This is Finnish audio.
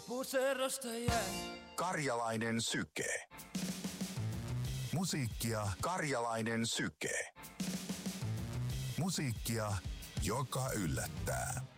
puserosta jää. Karjalainen Syke. Musiikkia Karjalainen Syke. Musiikkia, joka yllättää.